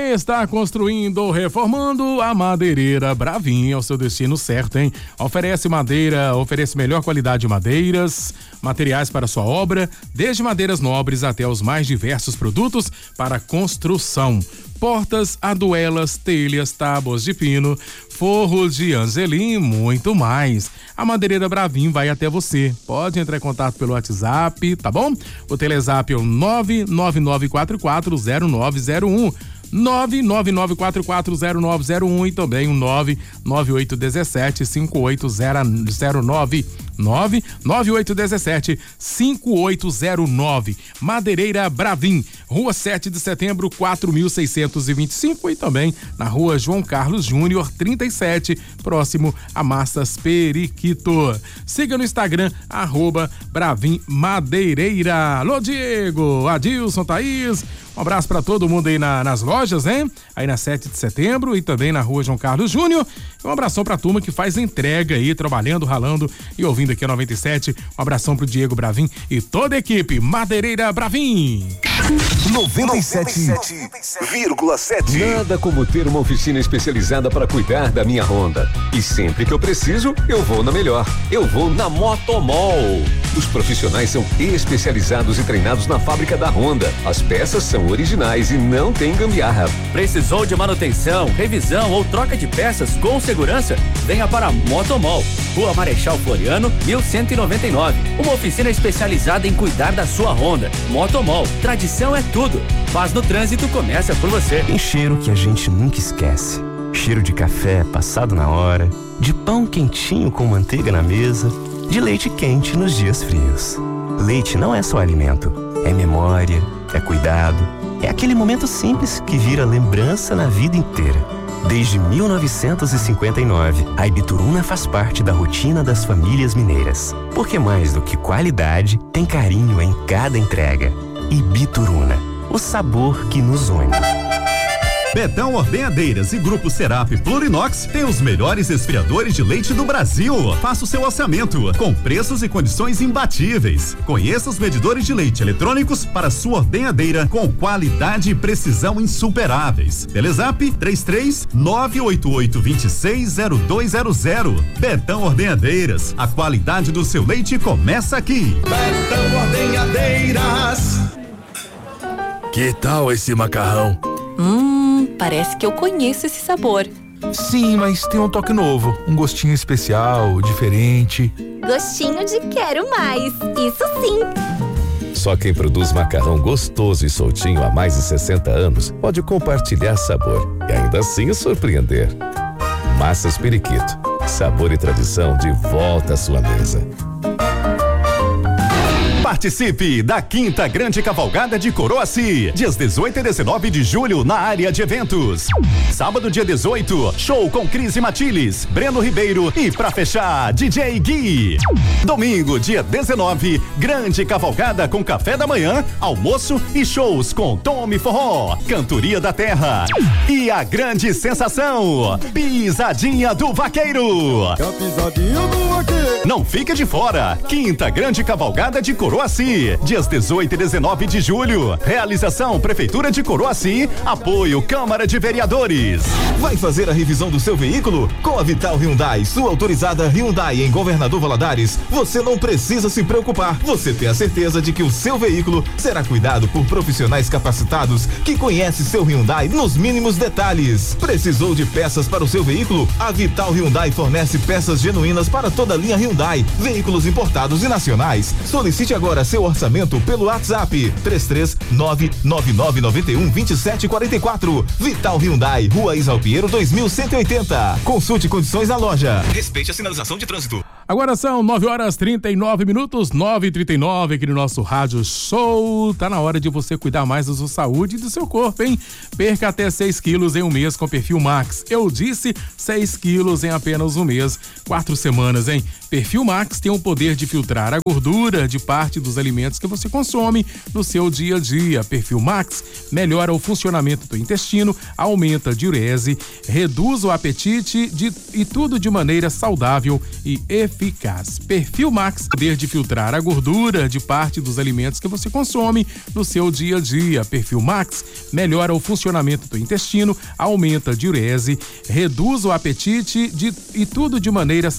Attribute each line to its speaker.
Speaker 1: Está construindo ou reformando? A Madeireira Bravin é o seu destino certo, hein? Oferece melhor qualidade de madeiras, materiais para sua obra, desde madeiras nobres até os mais diversos produtos para construção. Portas, aduelas, telhas, tábuas de pino, forros de angelim e muito mais. A Madeireira Bravin vai até você. Pode entrar em contato pelo WhatsApp, tá bom? O Telezap é o 999440901. 999440901 e também o 998175809. 998175809. Madeireira Bravin, Rua 7 de Setembro, 4625 e também na Rua João Carlos Júnior, 37, próximo a Massas Periquito. Siga no Instagram, @Bravin Madeireira. Alô, Diego, Adilson, Thaís. Um abraço pra todo mundo aí nas lojas, hein? Aí na 7 de Setembro e também na Rua João Carlos Júnior. Um abração pra turma que faz entrega aí, trabalhando, ralando e ouvindo aqui a 97. Um abração pro Diego Bravin e toda a equipe Madeireira Bravin.
Speaker 2: 97,7. Nada como ter uma oficina especializada para cuidar da minha Honda. E sempre que eu preciso, eu vou na melhor. Eu vou na Motomol. Os profissionais são especializados e treinados na fábrica da Honda. As peças são originais e não tem gambiarra.
Speaker 3: Precisou de manutenção, revisão ou troca de peças com segurança? Venha para a Motomol. Rua Marechal Floriano, 1199. Uma oficina especializada em cuidar da sua Honda. Motomol. Tradição é tudo. Paz no trânsito começa por você.
Speaker 4: Tem cheiro que a gente nunca esquece. Cheiro de café passado na hora, de pão quentinho com manteiga na mesa, de leite quente nos dias frios. Leite não é só alimento, é memória, é cuidado, é aquele momento simples que vira lembrança na vida inteira. Desde 1959, a Ibituruna faz parte da rotina das famílias mineiras. Porque mais do que qualidade, tem carinho em cada entrega. Ibituruna, o sabor que nos une.
Speaker 5: Betão Ordenhadeiras e Grupo Serap Plurinox tem os melhores resfriadores de leite do Brasil. Faça o seu orçamento com preços e condições imbatíveis. Conheça os medidores de leite eletrônicos para sua ordenhadeira com qualidade e precisão insuperáveis. Telezap 33-988-260200. Betão Ordenhadeiras, a qualidade do seu leite começa aqui.
Speaker 6: Betão Ordenhadeiras.
Speaker 7: Que tal esse macarrão?
Speaker 8: Parece que eu conheço esse sabor.
Speaker 7: Sim, mas tem um toque novo, um gostinho especial, diferente.
Speaker 9: Gostinho de quero mais, isso sim.
Speaker 2: Só quem produz macarrão gostoso e soltinho há mais de 60 anos pode compartilhar sabor e ainda assim surpreender. Massas Periquito, sabor e tradição de volta à sua mesa.
Speaker 5: Participe da 5ª Grande Cavalgada de Coroaci, dias 18 e 19 de julho na área de eventos. Sábado, dia 18, show com Cris e Matiles, Breno Ribeiro e pra fechar, DJ Gui. Domingo, dia 19, Grande Cavalgada com café da manhã, almoço e shows com Tome Forró, Cantoria da Terra e a grande sensação, Pisadinha do Vaqueiro.
Speaker 6: É a pisadinha do vaqueiro.
Speaker 5: Não fique de fora, 5ª Grande Cavalgada de Coroaci, dias 18 e 19 de julho. Realização Prefeitura de Coroaci, apoio Câmara de Vereadores.
Speaker 10: Vai fazer a revisão do seu veículo? Com a Vital Hyundai, sua autorizada Hyundai em Governador Valadares, você não precisa se preocupar. Você tem a certeza de que o seu veículo será cuidado por profissionais capacitados que conhecem seu Hyundai nos mínimos detalhes. Precisou de peças para o seu veículo? A Vital Hyundai fornece peças genuínas para toda a linha Hyundai, veículos importados e nacionais. Solicite agora seu orçamento pelo WhatsApp 33999912744. Vital Hyundai, Rua Isalpiero 2180. Consulte condições na loja. Respeite a sinalização de trânsito.
Speaker 1: Agora são 9h39, 9h39 aqui no nosso Rádio Show. Tá na hora de você cuidar mais da sua saúde e do seu corpo, hein? Perca até 6 quilos em um mês com Perfil Max. Eu disse 6 quilos em apenas um mês, 4 semanas, hein? Perfil Max tem o poder de filtrar a gordura de parte dos alimentos que você consome no seu dia a dia. Perfil Max melhora o funcionamento do intestino, aumenta a diurese, reduz o apetite e tudo de maneira saudável e eficaz. eficaz. Perfil Max, poder de filtrar a gordura de parte dos alimentos que você consome no seu dia a dia. Perfil Max melhora o funcionamento do intestino, aumenta a diurese, reduz o apetite e tudo de maneira